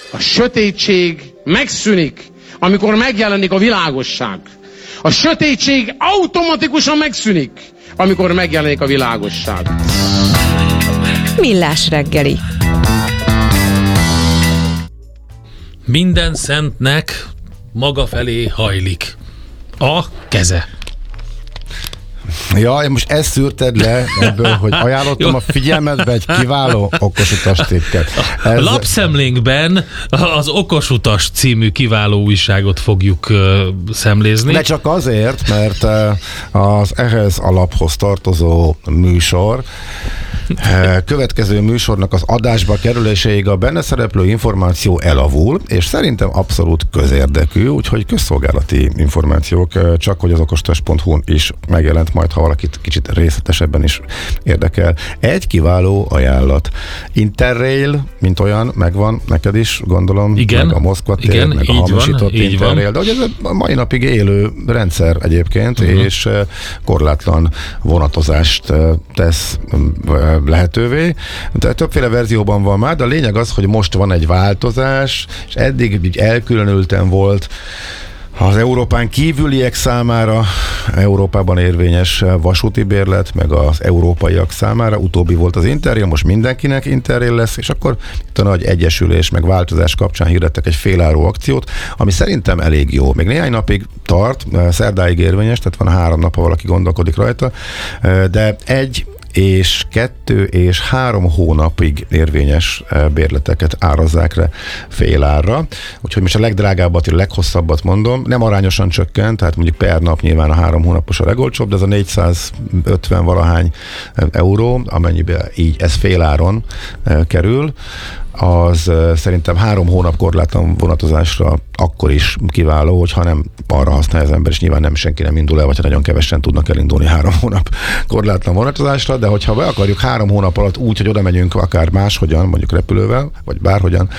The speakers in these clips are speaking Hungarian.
A sötétség megszűnik, amikor megjelenik a világosság. A sötétség automatikusan megszűnik, amikor megjelenik a világosság. Millás reggeli. Minden szentnek maga felé hajlik a keze. Ja, most ezt szűrted le ebből, hogy ajánlottam a figyelmetbe egy kiváló okosutas cikket. A lapszemlénkben az Okosutas című kiváló újságot fogjuk szemlézni. De csak azért, mert az ehhez a laphoz tartozó műsor következő műsornak az adásba kerüléséig a benne szereplő információ elavul, és szerintem abszolút közérdekű, úgyhogy közszolgálati információk, csak hogy az okostas.hu-n is megjelent majd, ha valakit kicsit részletesebben is érdekel. Egy kiváló ajánlat. Interrail, mint olyan, megvan neked is, gondolom, igen, meg a Moszkva tér, igen, meg a hamisított Interrail, de hogy ez a mai napig élő rendszer egyébként, és korlátlan vonatozást tesz lehetővé. De többféle verzióban van már, de a lényeg az, hogy most van egy változás, és eddig így elkülönülten volt az Európán kívüliek számára Európában érvényes vasúti bérlet, meg az európaiak számára, utóbbi volt az Interrail, most mindenkinek Interrail lesz, és akkor itt a nagy egyesülés, meg változás kapcsán hirdettek egy féláru akciót, ami szerintem elég jó. Még néhány napig tart, szerdáig érvényes, tehát van 3 nap, ha valaki gondolkodik rajta, de 1 és 2 és 3 hónapig érvényes bérleteket árazzák le félárra. Úgyhogy most a legdrágábbat, a leghosszabbat mondom, nem arányosan csökkent, tehát mondjuk per nap nyilván a 3 hónapos a legolcsóbb, de ez a 450 valahány euró, amennyiben így ez féláron kerül, az szerintem 3 hónap korlátlan vonatozásra akkor is kiváló, hogyha nem arra használja az ember, és nyilván nem senki nem indul el, vagy nagyon kevesen tudnak elindulni 3 hónap korlátlan vonatozásra, de hogyha be akarjuk 3 hónap alatt úgy, hogy oda megyünk akár máshogyan, mondjuk repülővel, vagy bárhogyan,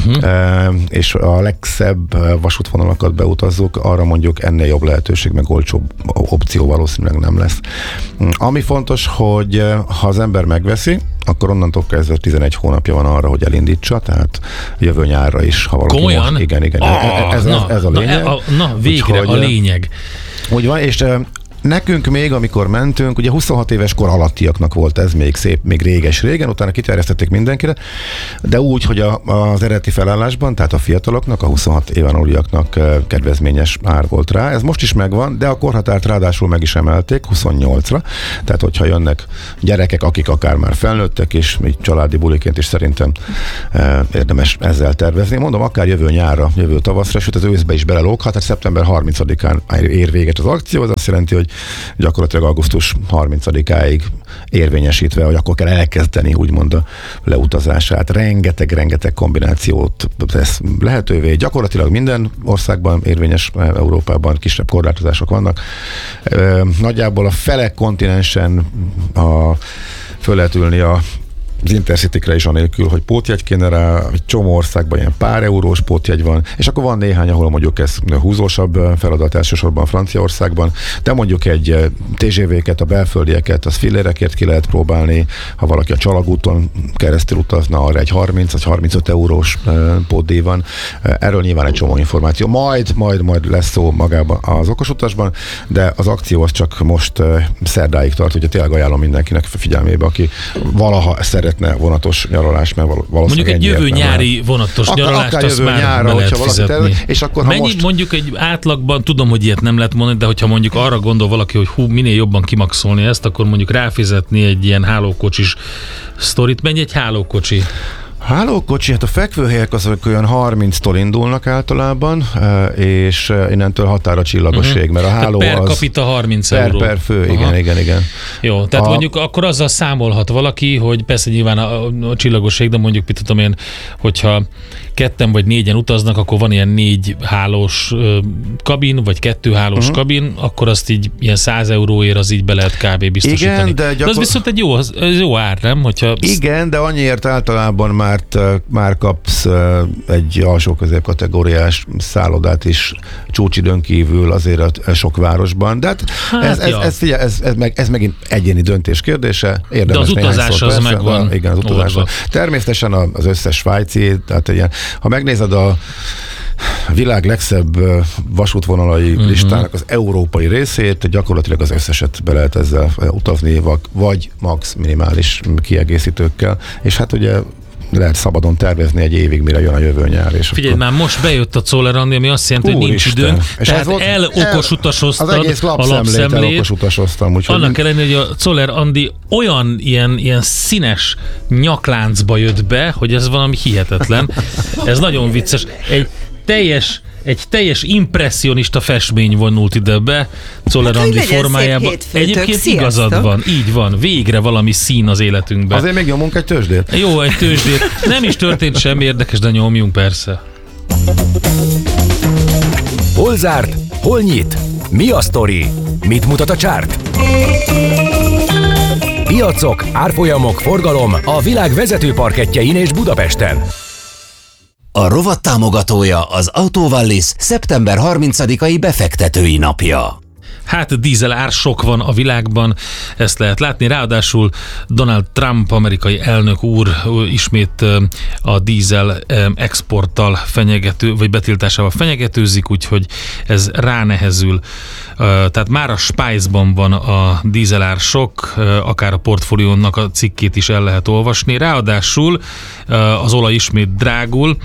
és a legszebb vasútvonalakat beutazzuk, arra mondjuk ennél jobb lehetőség, meg olcsóbb opció valószínűleg nem lesz. Ami fontos, hogy ha az ember megveszi, akkor onnantól kezdve 11 hónapja van arra, hogy elindítsa, tehát jövő nyárra is, ha valaki komolyan? Most, igen. Ez a lényeg. Végre a lényeg. Úgy van, és nekünk még, amikor mentünk, ugye 26 éves kor alattiaknak volt ez még szép, még régen, utána kiterjesztették mindenkire, de úgy, hogy az eredeti felállásban, tehát a fiataloknak, a 26 éven aluliaknak kedvezményes ár volt rá. Ez most is megvan, de a korhatárt ráadásul meg is emelték 28-ra, tehát hogyha jönnek gyerekek, akik akár már felnőttek, és még családi buliként is szerintem érdemes ezzel tervezni. Mondom, akár jövő nyárra, jövő tavaszra, sőt az őszbe is belelóghat, tehát szeptember 30-án ér véget az akció, az azt jelenti, hogy gyakorlatilag augusztus 30-áig érvényesítve, hogy akkor kell elkezdeni úgymond a leutazását. Rengeteg kombinációt tesz lehetővé. Gyakorlatilag minden országban érvényes, Európában kisebb korlátozások vannak. Nagyjából a fele kontinensen föl lehet ülni az Intercity-kre is anélkül, hogy pótjegy kéne rá, egy csomó országban ilyen pár eurós pótjegy van, és akkor van néhány, ahol mondjuk ez húzósabb feladat, elsősorban Franciaországban, de mondjuk egy TGV-ket, a belföldieket, az fillérekért ki lehet próbálni, ha valaki a Csalagúton keresztül utazna, arra egy 30 vagy 35 eurós pótdíj van. Erről nyilván egy csomó információ. Majd lesz szó magában az okosutasban, de az akció az csak most szerdáig tart, úgyhogy tényleg ajánlom mindenkinek figyelmébe, aki valaha szeretne vonatos nyaralás, mert valószínűleg mondjuk egy jövő nyári vonatos nyaralást, azt már be lehet fizetni. És akkor, ha most... mondjuk egy átlagban, tudom, hogy ilyet nem lehet mondani, de hogyha mondjuk arra gondol valaki, hogy minél jobban kimaxolni ezt, akkor mondjuk ráfizetni egy ilyen hálókocsis sztorit. Mennyi egy hálókocsi? Hálókocsi, hát a fekvőhelyek azok olyan 30-tól indulnak általában, és innentől határa csillagoség, mert a háló per az... capita 30 euró. Per fő, igen. Jó, tehát mondjuk akkor azzal számolhat valaki, hogy persze nyilván a csillagoség, de mondjuk mit tudom én, hogyha 2 vagy 4-en utaznak, akkor van ilyen 4 hálós kabin, vagy 2 hálós kabin, akkor azt így ilyen 100 euróért az így be lehet kb. Biztosítani. Igen, de az viszont egy jó ár, nem? Hogyha igen, de annyiért általában már már kapsz egy alsó középkategóriás szállodát is csúcsidőn kívül azért a sok városban, de ez megint egyéni döntés kérdése. Érdemes. De az utazás az megvan. Igen, az utazás. Természetesen az összes svájci, tehát ilyen, ha megnézed a világ legszebb vasútvonalai listának az európai részét, gyakorlatilag az összeset be lehet ezzel utazni, vagy max minimális kiegészítőkkel, és hát ugye lehet szabadon tervezni egy évig, mire jön a jövő nyár. És figyelj, már most bejött a Czoller Andi, ami azt jelenti, hogy nincs időnk. Tehát elokosutasoztad az egész lapszemlét elokosutasoztam. Annak ellenére, hogy a Czoller Andi olyan ilyen színes nyakláncba jött be, hogy ez valami hihetetlen. Ez nagyon vicces. Egy teljes impresszionista festmény vonult ide be Czoller Andi formájában. Egyébként igazad van, így van. Végre valami szín az életünkben. Azért még nyomunk egy tőzsdét. Jó, egy tőzsdét. Nem is történt semmi érdekes, de nyomjunk persze. Hol zárt? Hol nyit? Mi a sztori? Mit mutat a csárt? Piacok, árfolyamok, forgalom a világ vezető parkettjein és Budapesten. A rovat támogatója az Autovallis szeptember 30-ai befektetői napja. Hát dízel ársok van a világban, ezt lehet látni. Ráadásul Donald Trump, amerikai elnök úr ismét a dízel exporttal vagy betiltásával fenyegetőzik, úgyhogy ez ránehezül. Tehát már a Spice-ban van a dízel ársok, akár a portfóliónak a cikkét is el lehet olvasni. Ráadásul az olaj ismét drágul.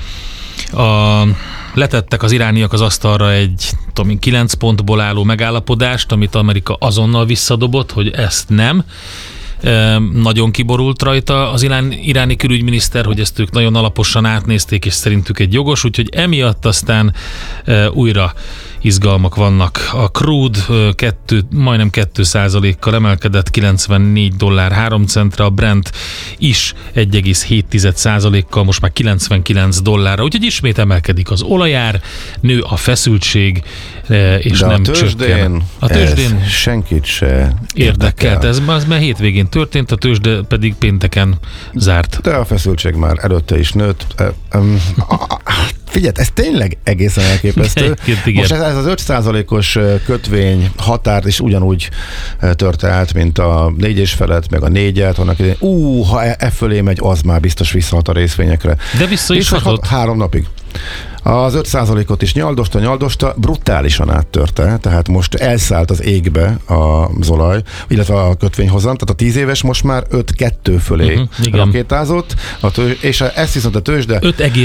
Letettek az irániak az asztalra egy 9 pontból álló megállapodást, amit Amerika azonnal visszadobott, hogy ezt nem. Nagyon kiborult rajta az iráni külügyminiszter, hogy ezt ők nagyon alaposan átnézték, és szerintük egy jogos, úgyhogy emiatt aztán újra izgalmak vannak. A crude majdnem 2%-kal emelkedett, $94.03, a Brent is 1,7%-kal, most már $99, úgyhogy ismét emelkedik az olajár, nő a feszültség, és de nem csökken. A tőzsdén senkit se érdekelt. Ez már hétvégén történt, a tőzsde pedig pénteken zárt. De a feszültség már előtte is nőtt. Figyelj, ez tényleg egészen elképesztő. Most ez az 5%-os kötvény határt is ugyanúgy törte át, mint a 4 felett, meg a 4-et, annak idején. Ha e fölé megy, az már biztos visszahat a részvényekre. De vissza is hatott? 3 napig. Az 5%-ot is nyaldosta, brutálisan áttörte, tehát most elszállt az égbe az olaj, illetve a kötvényhozam, tehát a 10 éves most már 5,2 fölé rakétázott, és ezt viszont a tőzsde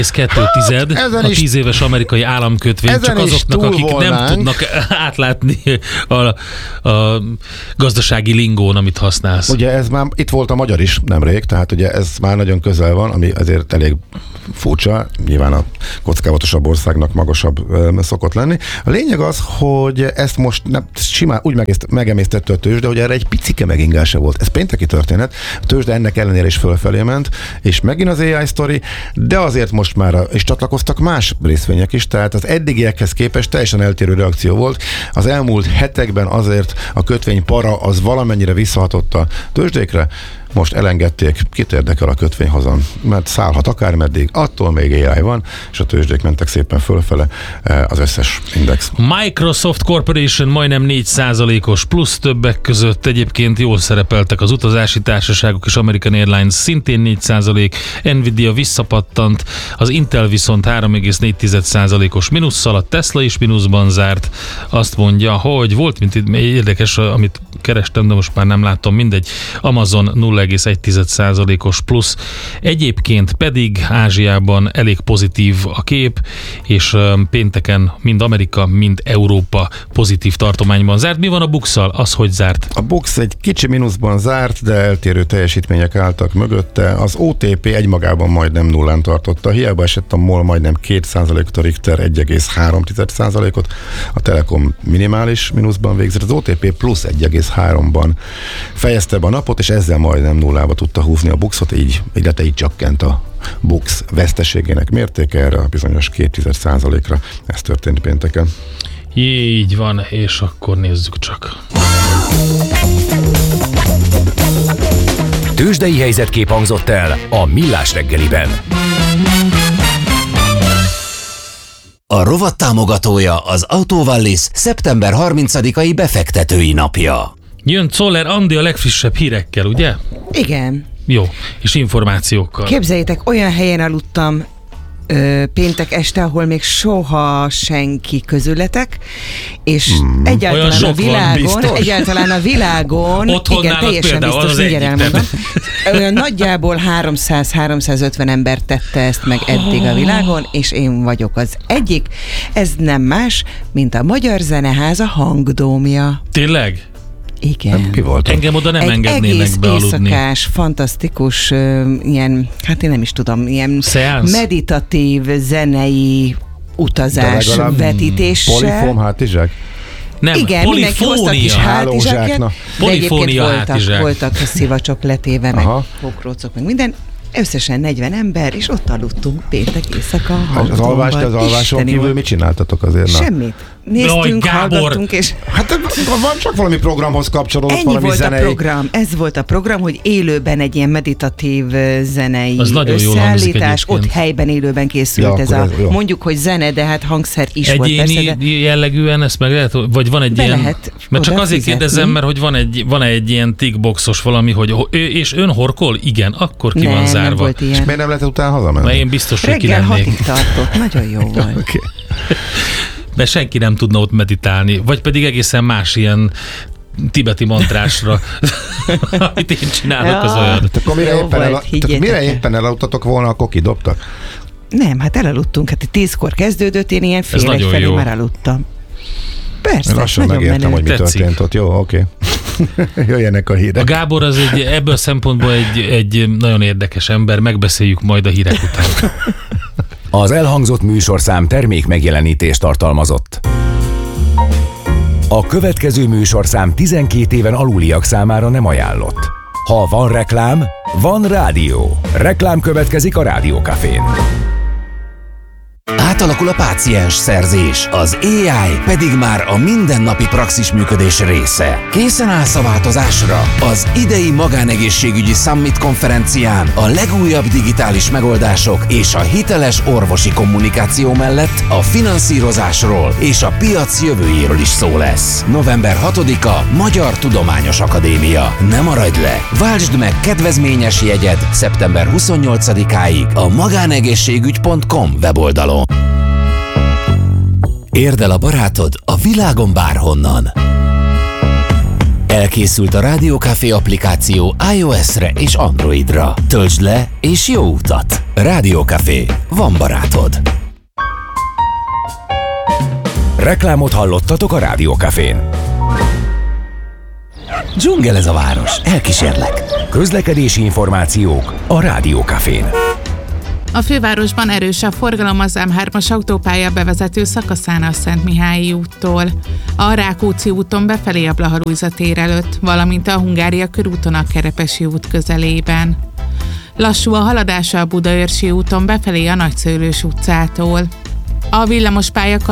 5,2 a 10 éves amerikai államkötvény, csak azoknak, akik nem tudnak átlátni a gazdasági lingón, amit használsz. Ugye ez már, itt volt a magyar is nemrég, tehát ugye ez már nagyon közel van, ami azért elég furcsa, nyilván a kockávatosabb országnak magasabb szokott lenni. A lényeg az, hogy ezt most simán úgy megemésztette a tőzsde, hogy erre egy picike megingása volt. Ez pénteki történet, a tőzsde ennek ellenére is fölfelé ment, és megint az AI sztori, de azért most már is csatlakoztak más részvények is, tehát az eddigiekhez képest teljesen eltérő reakció volt. Az elmúlt hetekben azért a kötvénypara az valamennyire visszahatott a tőzsdékre, most elengedték, kit érdekel a kötvényhozam, mert szállhat akármeddig, attól még AI van, és a tőzsdék mentek szépen fölfele, az összes index. Microsoft Corporation majdnem 4%-os plusz, többek között egyébként jól szerepeltek az utazási társaságok, és American Airlines szintén 4%, Nvidia visszapattant, az Intel viszont 3,4%-os mínusszal, a Tesla is mínuszban zárt. Azt mondja, hogy volt, mint érdekes, amit kerestem, de most már nem látom, mindegy, Amazon 0,1%-os plusz. Egyébként pedig Ázsiában elég pozitív a kép, és pénteken mind Amerika, mind Európa pozitív tartományban zárt. Mi van a BUX-szal? Az hogy zárt? A BUX egy kicsi mínuszban zárt, de eltérő teljesítmények álltak mögötte. Az OTP egymagában majdnem nullán tartotta. Hiába esett a MOL majdnem 2%-ot, a Richter 1,3%-ot, a Telekom minimális mínuszban végzett. Az OTP plusz 1,3-ban fejezte be a napot, és ezzel majdnem nullába tudta húzni a BUX-ot, így csökkent a BUX veszteségének mértéke erre a bizonyos 0,2%-ra. Ez történt pénteken. Így van, és akkor nézzük csak. Tőzsdei helyzetkép hangzott el a Millás reggeliben. A rovat támogatója az Autovallis szeptember 30-ai befektetői napja. Jön Czoller Andi a legfrissebb hírekkel, ugye? Igen. Jó, és információkkal. Képzeljétek, olyan helyen aludtam péntek este, ahol még soha senki közületek, és egyáltalán a világon, otthon igen, teljesen biztos, mindjárt elmondom, olyan nagyjából 300-350 ember tette ezt meg eddig a világon, és én vagyok az egyik. Ez nem más, mint a Magyar Zeneháza hangdómja. Tényleg? Igen. Ki volt? Engem oda nem engednének bealudni. Egy éjszakás, fantasztikus, ilyen, hát én nem is tudom, ilyen Szeánsz? meditatív, zenei utazás vetítéssel. Polifóm hátizsák? Nem, igen, mindenki hoztak is hátizsáket, de egyébként voltak szivacsok letéve, meg pókrócok, meg minden. Összesen 40 ember, és ott aludtunk péntek éjszaka. Az alváson kívül mit csináltatok azért? Semmit. Néztünk, hallgattunk, és... Hát van csak valami programhoz kapcsolódott, ennyi valami volt zenei... a program. Ez volt a program, hogy élőben egy ilyen meditatív zenei összeállítás, ott helyben élőben készült mondjuk, hogy zene, de hát hangszer is volt persze. Egyéni jellegűen ezt meg lehet, vagy van egy ilyen... Lehet mert csak azért kérdezem, mert hogy van egy ilyen tickboxos valami, hogy és ön horkol? Igen, akkor ki van zárva. Nem volt ilyen. És miért nem lehetett utána hazamenni? Mert én biztos, hogy reggel 6-ig tartott, nagyon jó volt. Okay. De senki nem tudna ott meditálni, vagy pedig egészen más ilyen tibeti mantrásra, amit én csinálok, az olyan. Mire éppen elaludtatok volna, akkor kidobtak? Nem, hát elaludtunk, hát 10-kor kezdődött, én ilyen fél egy felé már aludtam. Persze, lassan megértem, hogy mi történt ott. Jó, oké. Jöjjenek a hírek. A Gábor az ebből a szempontból egy nagyon érdekes ember, megbeszéljük majd a hírek után. Az elhangzott műsorszám termék megjelenítést tartalmazott. A következő műsorszám 12 éven aluliak számára nem ajánlott. Ha van reklám, van rádió. Reklám következik a Rádió Cafén. Átalakul a páciens szerzés, az AI pedig már a mindennapi praxis működés része. Készen állsz a változásra? Az idei magánegészségügyi Summit konferencián a legújabb digitális megoldások és a hiteles orvosi kommunikáció mellett a finanszírozásról és a piac jövőjéről is szó lesz. November 6-a Magyar Tudományos Akadémia. Ne maradj le! Váltsd meg kedvezményes jegyed szeptember 28-áig a magánegészségügy.com weboldalon. Érd el a barátod a világon bárhonnan. Elkészült a Rádió Café applikáció iOS-re és Androidra. Töltsd le és jó utat! Rádió Café. Van barátod. Reklámot hallottatok a Rádió Cafén. Dzsungel ez a város. Elkísérlek. Közlekedési információk a Rádió Cafén. A fővárosban erős a forgalom az M3-as autópálya bevezető szakaszán a Szentmihályi úttól, a Rákóczi úton befelé a Blaha-Lujza tér előtt, valamint a Hungária körúton a Kerepesi út közelében. Lassú a haladása a Budaörsi úton befelé a Nagyszőlős utcától. A villamospálya